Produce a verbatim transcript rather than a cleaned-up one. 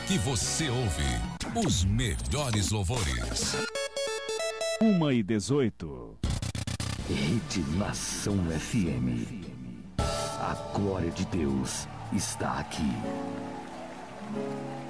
que você ouve os melhores louvores. Uma e dezoito. Rede Nação F M. A glória de Deus está aqui.